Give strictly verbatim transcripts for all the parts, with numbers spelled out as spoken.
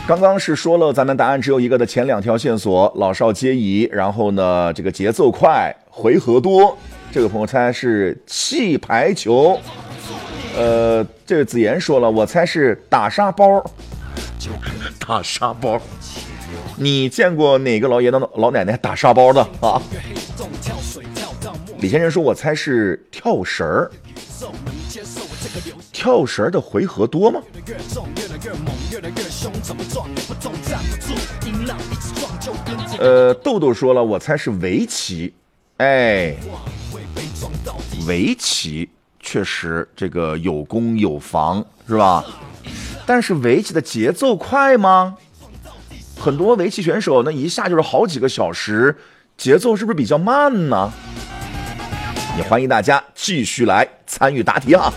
刚刚是说了咱们答案只有一个的前两条线索，老少皆宜，然后呢这个节奏快，回合多。这个朋友猜是气排球，呃，这个子言说了，我猜是打沙包。打沙包，你见过哪个老爷的老奶奶打沙包的啊？李先生说，我猜是跳绳儿。跳绳的回合多吗？呃，豆豆说了，我猜是围棋。哎，围棋确实这个有攻有防，是吧？但是围棋的节奏快吗？很多围棋选手那一下就是好几个小时，节奏是不是比较慢呢？也欢迎大家继续来参与答题啊！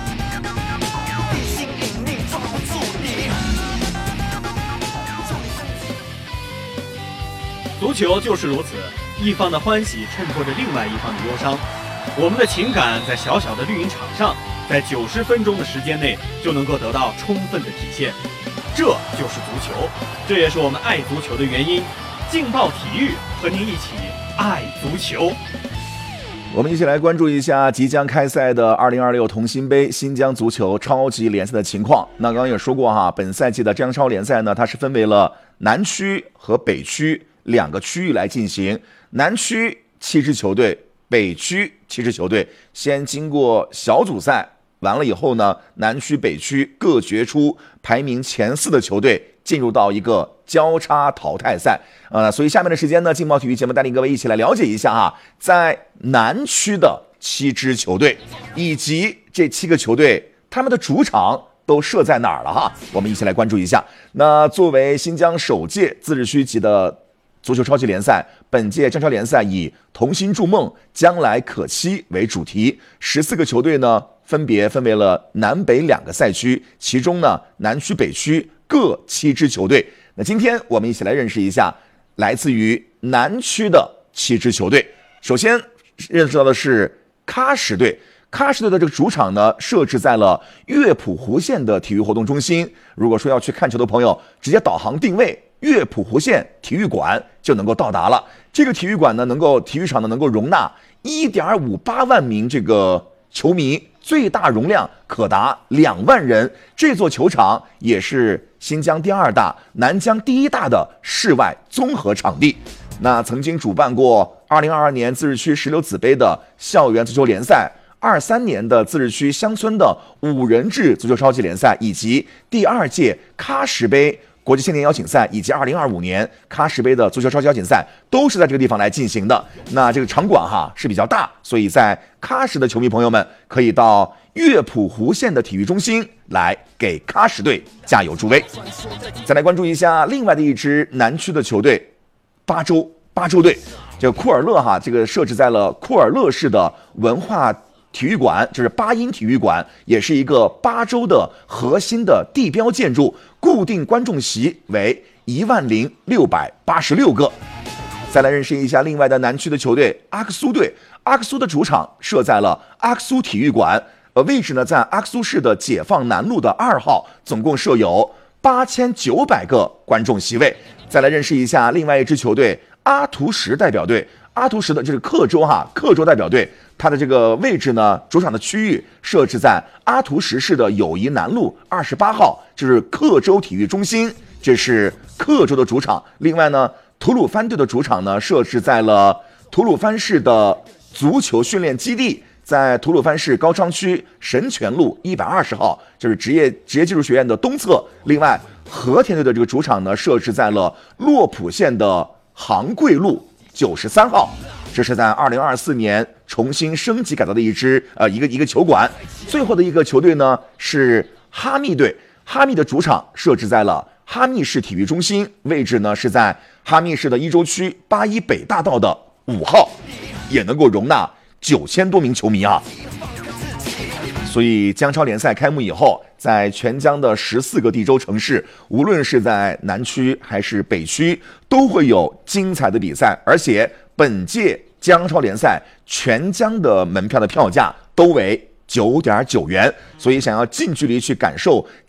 足球就是如此，一方的欢喜衬托着另外一方的忧伤。我们的情感在小小的绿茵场上，在九十分钟的时间内就能够得到充分的体现。这就是足球，这也是我们爱足球的原因。劲爆体育和您一起爱足球。 我们一起来关注一下即将开赛的二零二六同心杯新疆足球超级联赛的情况。那刚刚也说过哈，本赛季的江超联赛呢，它是分为了南区和北区两个区域来进行。南区七支球队，北区七支球队，先经过小组赛，完了以后呢，南区北区各决出排名前四的球队，进入到一个交叉淘汰赛。呃，所以下面的时间呢，劲爆体育节目带领各位一起来了解一下哈，在南区的七支球队以及这七个球队他们的主场都设在哪儿了哈？我们一起来关注一下。那作为新疆首届自治区级的足球超级联赛，本届江超联赛以同心筑梦，将来可期为主题，十四个球队呢分别分为了南北两个赛区，其中呢南区北区各七支球队。那今天我们一起来认识一下来自于南区的七支球队。首先认识到的是喀什队，喀什队的这个主场呢设置在了乐谱湖县的体育活动中心。如果说要去看球的朋友，直接导航定位乐谱湖县体育馆就能够到达了。这个体育馆呢，能够体育场呢能够容纳 一点五八万名这个球迷，最大容量可达两万人。这座球场也是新疆第二大、南疆第一大的室外综合场地。那曾经主办过二零二二年自治区石榴籽杯的校园足球联赛，二三年的自治区乡村的五人制足球超级联赛，以及第二届喀什杯国际青年邀请赛，以及二零二五年喀什杯的足球超级邀请赛，都是在这个地方来进行的。那这个场馆哈是比较大，所以在喀什的球迷朋友们可以到乐谱湖县的体育中心来给喀什队加油助威。再来关注一下另外的一支南区的球队巴州巴州队，这个库尔勒哈，这个设置在了库尔勒市的文化体育馆，就是巴音体育馆，也是一个巴州的核心的地标建筑，固定观众席为一万零六百八十六个。再来认识一下另外的南区的球队阿克苏队，阿克苏的主场设在了阿克苏体育馆，呃，位置呢在阿克苏市的解放南路的二号，总共设有八千九百个观众席位。再来认识一下另外一支球队阿图什代表队，阿图什的这个克州哈，克州代表队，它的这个位置呢，主场的区域设置在阿图什市的友谊南路二十八号，就是克州体育中心，这是克州的主场。另外呢，吐鲁番队的主场呢设置在了吐鲁番市的足球训练基地，在吐鲁番市高昌区神泉路一百二十号，就是职业职业技术学院的东侧。另外，和田队的这个主场呢设置在了洛浦县的杭贵路九十三号，这是在二零二四年重新升级改造的一支呃一个一个球馆。最后的一个球队呢是哈密队，哈密的主场设置在了哈密市体育中心，位置呢是在哈密市的伊州区八一北大道的五号，也能够容纳九千多名球迷啊。所以江超联赛开幕以后，在全疆的十四个地州城市，无论是在南区还是北区，都会有精彩的比赛。而且本届江超联赛全疆的门票的票价都为九点九元，所以想要近距离去感受